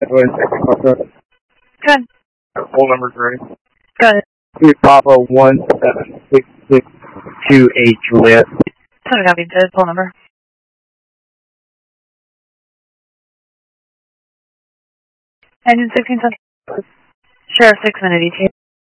go ahead and take the call. Good. Full number's ready. Good. Papa 176628 Juliet. Sorry, copy. Good. Phone number. Engine 16 Sheriff 6 minute ETA.